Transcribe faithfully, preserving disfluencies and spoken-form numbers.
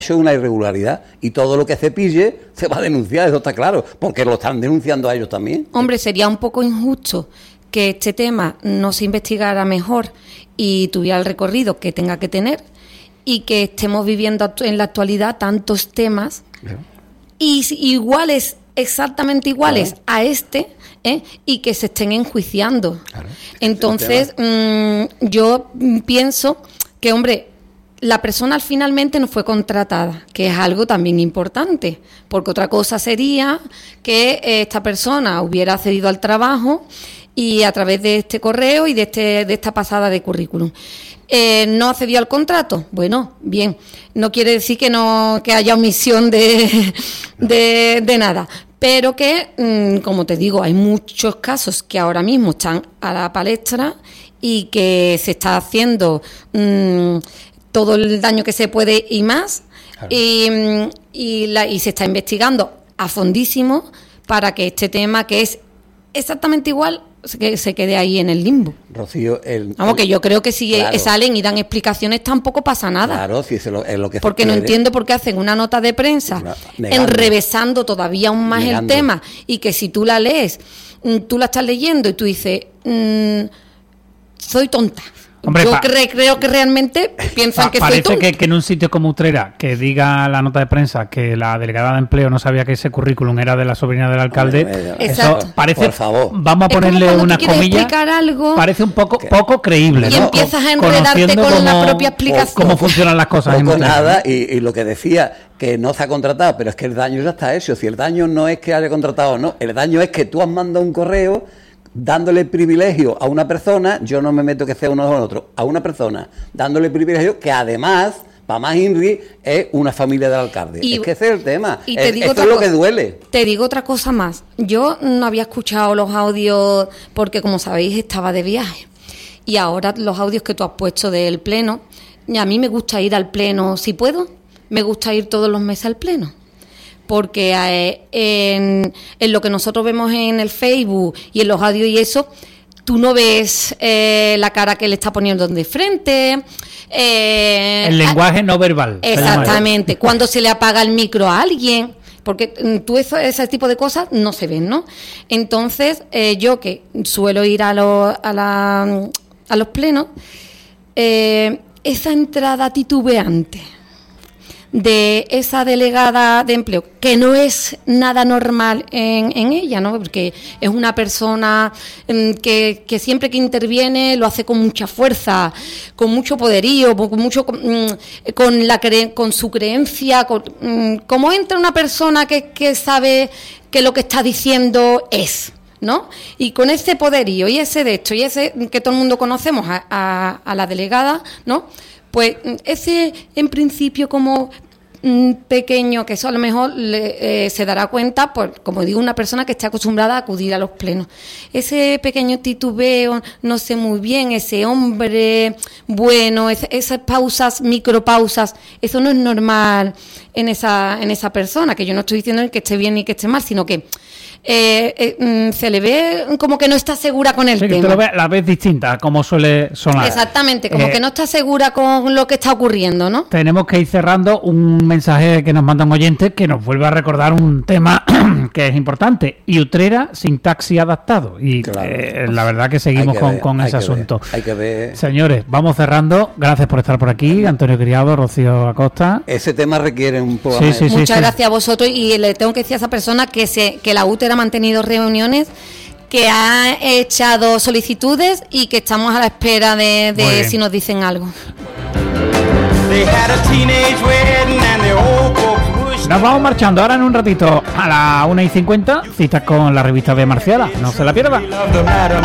Eso es una irregularidad y todo lo que se pille se va a denunciar, eso está claro, porque lo están denunciando a ellos también. Hombre, sería un poco injusto que este tema no se investigara mejor y tuviera el recorrido que tenga que tener y que estemos viviendo en la actualidad tantos temas yeah. y iguales, exactamente iguales claro. a este ¿eh? y que se estén enjuiciando. Claro. Entonces, mmm, yo pienso que, hombre, la persona finalmente no fue contratada, que es algo también importante, porque otra cosa sería que esta persona hubiera accedido al trabajo y a través de este correo y de este de esta pasada de currículum. Eh, ¿No accedió al contrato? Bueno, bien, no quiere decir que no que haya omisión de, de, de nada, pero que, como te digo, hay muchos casos que ahora mismo están a la palestra y que se está haciendo Mmm, todo el daño que se puede y más, claro. y, y, la, y se está investigando a fondísimo para que este tema, que es exactamente igual, que se quede ahí en el limbo. Rocío, el, Vamos, el, que yo creo que si claro. salen y dan explicaciones tampoco pasa nada. Claro, si es lo, es lo que Porque no entiendo por qué hacen una nota de prensa no, enrevesando todavía aún más negando. el tema, y que si tú la lees, tú la estás leyendo y tú dices, mmm, soy tonta. Hombre, yo pa- cre- creo que realmente piensan pa- que parece soy tonta. que, que en un sitio como Utrera, que diga la nota de prensa que la delegada de empleo no sabía que ese currículum era de la sobrina del alcalde, Hombre, eso parece, por favor. vamos a Es como ponerle cuando unas tú quieres comillas, explicar algo parece un poco ¿Qué? poco creíble, y ¿no? empiezas a Co- enredarte conociendo con la cómo- propia explicación. cómo funcionan las cosas en Poco Utrera. nada, y, y lo que decía, que no se ha contratado, pero es que el daño ya está hecho. Si el daño no es que haya contratado o no, el daño es que tú has mandado un correo dándole privilegio a una persona, yo no me meto que sea uno o otro, a una persona, dándole privilegio que además, para más Inri, es una familia del alcalde. Y, es que ese es el tema. Y te es, digo esto otra es lo co- que duele. Te digo otra cosa más. Yo no había escuchado los audios porque, como sabéis, estaba de viaje. Y ahora los audios que tú has puesto del pleno, y a mí me gusta ir al pleno si puedo, me gusta ir todos los meses al pleno. Porque eh, en, en lo que nosotros vemos en el Facebook y en los audios y eso, tú no ves eh, la cara que le está poniendo de frente. Eh, El lenguaje no verbal. Exactamente. Cuando se le apaga el micro a alguien, porque mm, tú eso, ese tipo de cosas no se ven, ¿no? Entonces, eh, yo que suelo ir a, los a, la, a los plenos, eh, esa entrada titubeante de esa delegada de empleo, que no es nada normal en, en ella, ¿no? Porque es una persona mm, que, que siempre que interviene lo hace con mucha fuerza, con mucho poderío, con mucho mm, con la cre- con su creencia, con, mm, como entra una persona que, que sabe que lo que está diciendo es, ¿no? Y con ese poderío y ese de hecho y ese que todo el mundo conocemos a, a, a la delegada, ¿no? Pues ese, en principio, como mm, pequeño, que eso a lo mejor le, eh, se dará cuenta, pues, como digo, una persona que esté acostumbrada a acudir a los plenos. Ese pequeño titubeo, no sé muy bien, ese hombre bueno, es, esas pausas, micropausas, eso no es normal en esa, en esa persona, que yo no estoy diciendo que esté bien ni que esté mal, sino que Eh, eh, se le ve como que no está segura con el Sí, que tema. tú lo ves, la ves distinta, como suele sonar. Exactamente, como Eh, que no está segura con lo que está ocurriendo, ¿no? Tenemos que ir cerrando. Un mensaje que nos manda un oyente que nos vuelve a recordar un tema que es importante. Y Utrera sin taxi adaptado. Y Claro. eh, la verdad que seguimos Hay que con, ver, con hay ese que ver, asunto. hay que ver. Señores, vamos cerrando. Gracias por estar por aquí. Antonio Criado, Rocío Acosta. Ese tema requiere un poco Sí, sí, sí. Muchas gracias a vosotros, y le tengo que decir a esa persona que se que la U T E R ha mantenido reuniones, que ha echado solicitudes y que estamos a la espera de, Muy de bien. si nos dicen algo. Nos vamos marchando ahora en un ratito a la una y cincuenta. Citas con la revista de Marciala. No se la pierda.